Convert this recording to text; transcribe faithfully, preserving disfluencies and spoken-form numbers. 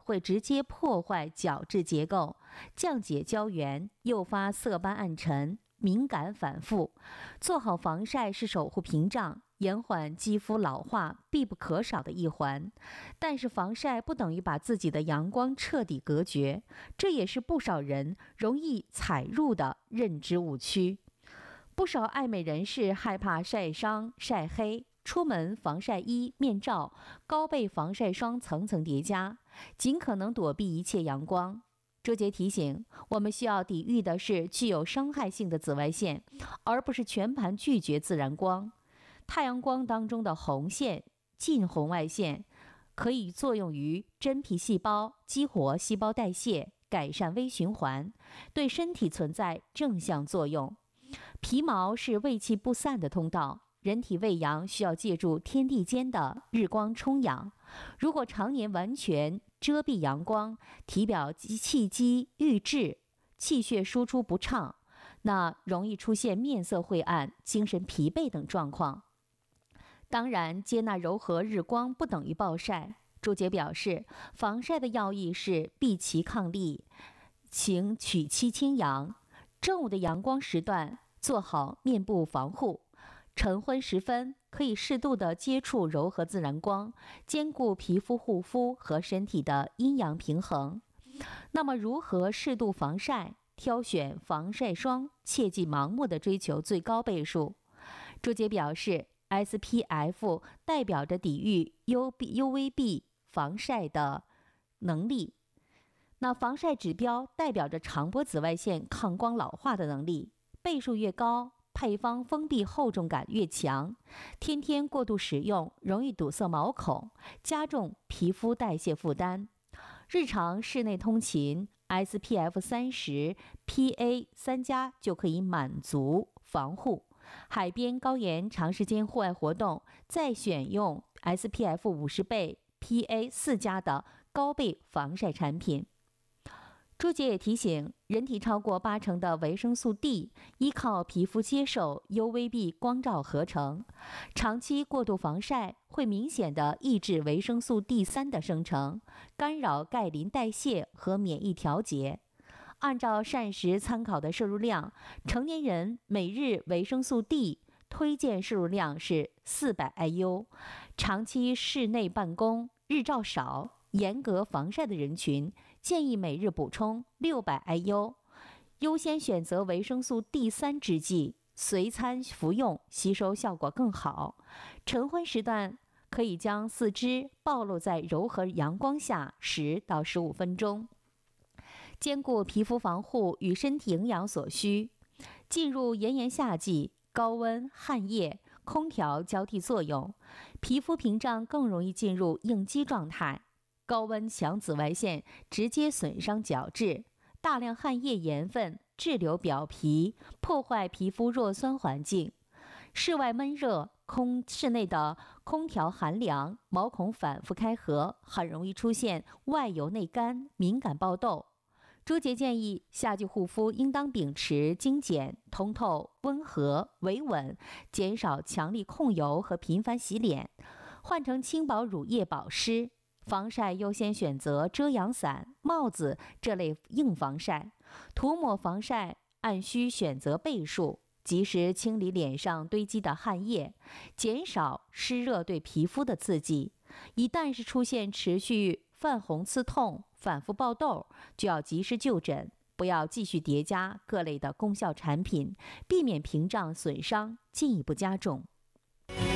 会直接破坏角质结构，降解胶原，诱发色斑暗沉，敏感反复。做好防晒是守护屏障、延缓肌肤老化必不可少的一环，但是防晒不等于把自己的阳光彻底隔绝，这也是不少人容易踩入的认知误区。不少爱美人士害怕晒伤、晒黑，出门防晒衣、面罩、高倍防晒霜层层叠加，尽可能躲避一切阳光。周杰提醒，我们需要抵御的是具有伤害性的紫外线，而不是全盘拒绝自然光。太阳光当中的红线、近红外线可以作用于真皮细胞，激活细胞代谢，改善微循环，对身体存在正向作用。皮毛是胃气不散的通道，人体喂养需要借助天地间的日光充养。如果常年完全遮蔽阳光，体表气机郁滞，气血输出不畅，那容易出现面色晦暗、精神疲惫等状况。当然，接纳柔和日光不等于暴晒。朱杰表示，防晒的要义是避其抗力，请取其清阳。正午的阳光时段做好面部防护，晨昏时分可以适度的接触柔和自然光，兼顾皮肤护肤和身体的阴阳平衡。那么如何适度防晒？挑选防晒霜，切忌盲目的追求最高倍数。朱杰表示， S P F 代表着抵御 U V B 防晒的能力，那防晒指标代表着长波紫外线抗光老化的能力，倍数越高，配方封闭厚重感越强。天天过度使用容易堵塞毛孔，加重皮肤代谢负担。日常室内通勤 S P F 三十 P A 三 加就可以满足防护。海边高原长时间户外活动，再选用 S P F 五十 倍 P A 四 加的高倍防晒产品。朱杰也提醒，人体超过八成的维生素 D 依靠皮肤接受 U V B 光照合成，长期过度防晒会明显的抑制维生素 D 三 的生成，干扰钙磷代谢和免疫调节。按照膳食参考的摄入量，成年人每日维生素 D 推荐摄入量是四百 I U， 长期室内办公、日照少、严格防晒的人群，建议每日补充六百 I U， 优先选择维生素 D 三 制剂，随餐服用，吸收效果更好。晨昏时段可以将四肢暴露在柔和阳光下十到十五分钟，兼顾皮肤防护与身体营养所需。进入炎炎夏季，高温、汗液、空调交替作用，皮肤屏障更容易进入应激状态。高温强紫外线直接损伤角质，大量汗液盐分滞留表皮，破坏皮肤弱酸环境。室外闷热，空室内的空调寒凉，毛孔反复开合，很容易出现外油内干、敏感爆痘。朱杰建议，夏季护肤应当秉持精简、通透、温和、维稳，减少强力控油和频繁洗脸，换成轻薄乳液保湿。防晒优先选择遮阳伞、帽子这类硬防晒，涂抹防晒按需选择倍数，及时清理脸上堆积的汗液，减少湿热对皮肤的刺激。一旦是出现持续泛红刺痛、反复爆痘，就要及时就诊，不要继续叠加各类的功效产品，避免屏障损伤进一步加重。